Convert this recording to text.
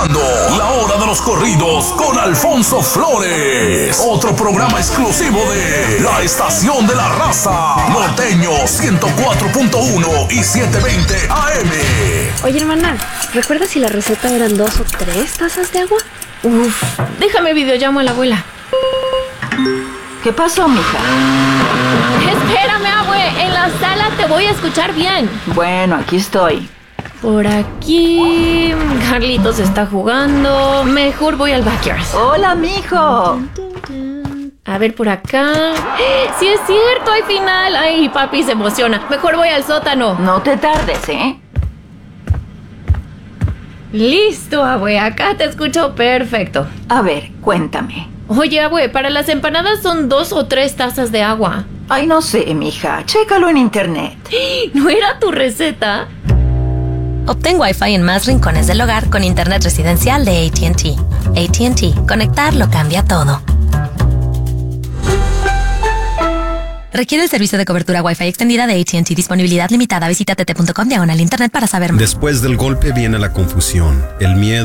escuchando La Hora de los Corridos con Alfonso Flores. Otro programa exclusivo de La Estación de la Raza. Norteño 104.1 y 720 AM. Oye, hermana, ¿recuerdas si la receta eran 2 o 3 tazas de agua? Uf, déjame videollamo a la abuela. ¿Qué pasó, mija? Espérame, abue, en la sala te voy a escuchar bien. Bueno, aquí estoy. Por aquí... Carlitos está jugando. Mejor voy al backyard. Hola, mijo. A ver, por acá... ¡Sí es cierto! ¡Hay final! ¡Ay, papi se emociona! Mejor voy al sótano. No te tardes, ¿eh? Listo, abue. Acá te escucho perfecto. A ver, cuéntame. Oye, abue, para las empanadas son 2 o 3 tazas de agua. Ay, no sé, mija. Chécalo en internet. ¿No era tu receta? Obtén Wi-Fi en más rincones del hogar con internet residencial de AT&T. AT&T. Conectar lo cambia todo. Requiere el servicio de cobertura Wi-Fi extendida de AT&T. Disponibilidad limitada. Visita tt.com/internet para saber más. Después del golpe viene la confusión, el miedo.